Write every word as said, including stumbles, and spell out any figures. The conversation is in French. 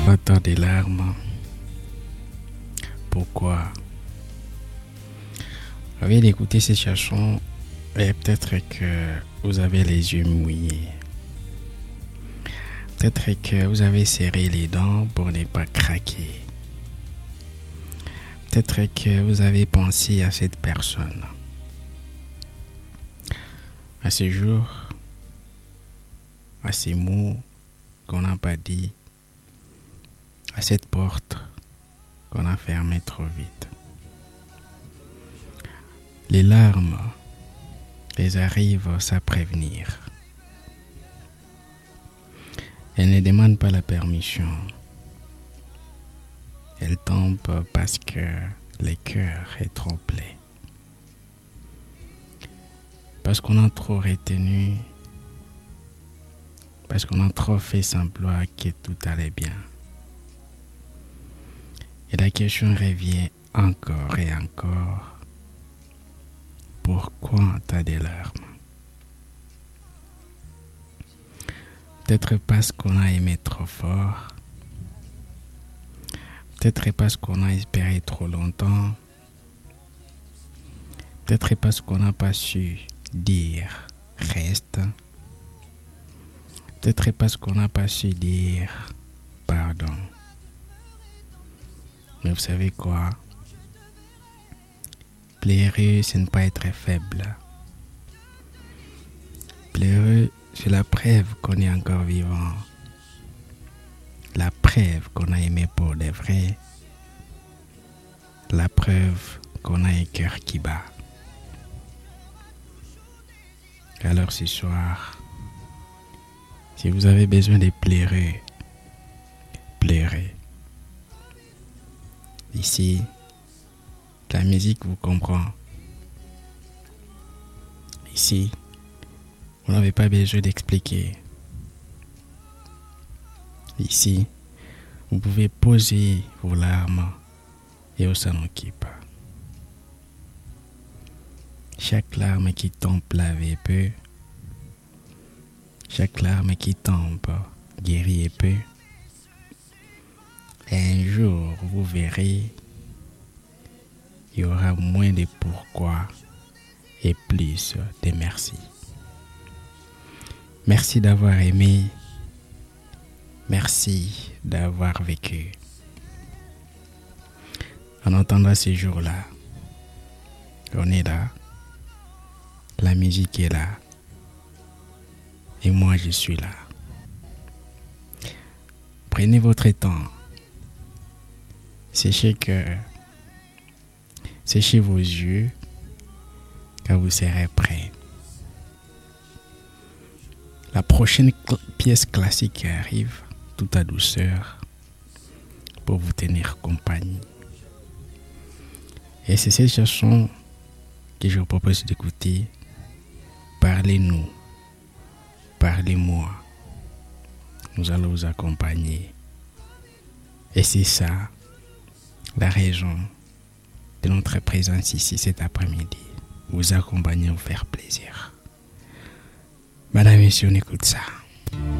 Pourquoi tant de larmes? Pourquoi? Avant d'écouter ces chansons, et peut-être que vous avez les yeux mouillés. Peut-être que vous avez serré les dents pour ne pas craquer. Peut-être que vous avez pensé à cette personne. À ce jour, à ces mots qu'on n'a pas dit, à cette porte qu'on a fermée trop vite. Les larmes, elles arrivent sans prévenir. Elles ne demandent pas la permission. Elles tombent parce que le cœur est tremblé. Parce qu'on a trop retenu, parce qu'on a trop fait semblant que tout allait bien. Et la question revient encore et encore. Pourquoi t'as des larmes? Peut-être parce qu'on a aimé trop fort. Peut-être parce qu'on a espéré trop longtemps. Peut-être parce qu'on n'a pas su dire reste. Peut-être parce qu'on n'a pas su dire pardon. Mais vous savez quoi? Pleurer, c'est ne pas être faible. Pleurer, c'est la preuve qu'on est encore vivant. La preuve qu'on a aimé pour de vrai. La preuve qu'on a un cœur qui bat. Alors ce soir, si vous avez besoin de pleurer, pleurez. Ici, la musique vous comprend. Ici, vous n'avez pas besoin d'expliquer. Ici, vous pouvez poser vos larmes et on s'en occupe. Chaque larme qui tombe lave peu. Chaque larme qui tombe guérit peu. Et un jour, vous verrez, il y aura moins de pourquoi et plus de merci. Merci d'avoir aimé. Merci d'avoir vécu. En entendant ces jours-là, on est là. La musique est là. Et moi, je suis là. Prenez votre temps. Séchez que, séchez vos yeux quand vous serez prêts. La prochaine cl- pièce classique arrive tout à douceur pour vous tenir compagnie. Et c'est cette chanson que je vous propose d'écouter. Parlez-nous, parlez-moi. Nous allons vous accompagner. Et c'est ça la raison de notre présence ici cet après-midi. Vous accompagner, vous faire plaisir. Madame et messieurs, on écoute ça.